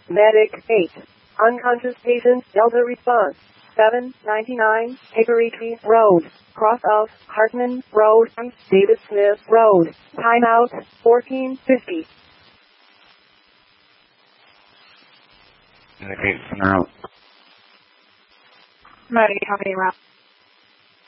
Medic 8. Unconscious patient, Delta response. 799, Hickory Tree Road, cross of Hartman Road, David Smith Road, timeout, 1450. Medic 8, center out. Medic, how many rounds?